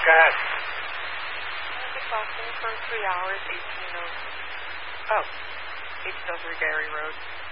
Go ahead. Just Boston for 3 hours, 1803 Gary Road.